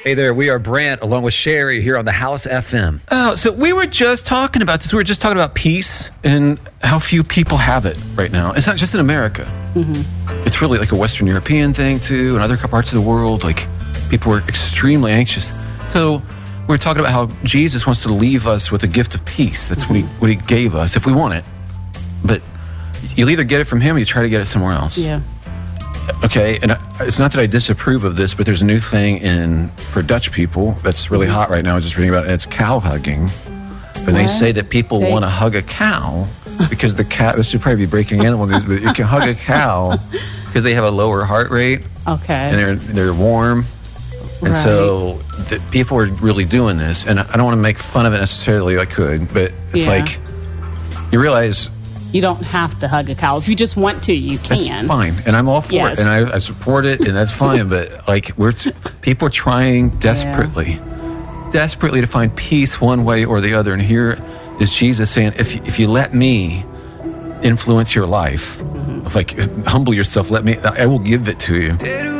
Hey there, we are Brant along with Sherry here on the House FM. Oh, so we were just talking about this. We were just talking about peace and how few people have it right now. It's not just in America. Mm-hmm. It's really like a Western European thing too, and other parts of the world. Like people are extremely anxious. So we're talking about how Jesus wants to leave us with a gift of peace. That's what he gave us if we want it. But you'll either get it from him or you try to get it somewhere else. Yeah. Okay, and it's not that I disapprove of this, but there's a new thing for Dutch people that's really hot right now. I was just reading about it. It's cow hugging. And they say that people want to hug a cow because the cow, this should probably be breaking animal news, but you can hug a cow because they have a lower heart rate. Okay. And they're warm. And so people are really doing this. And I don't want to make fun of it necessarily. I could, but it's like you realize... You don't have to hug a cow. If you just want to, you can. That's fine. And I'm all for it. And I support it, and that's fine. But like people are trying desperately to find peace one way or the other. And here is Jesus saying, if you let me influence your life, like humble yourself, I will give it to you.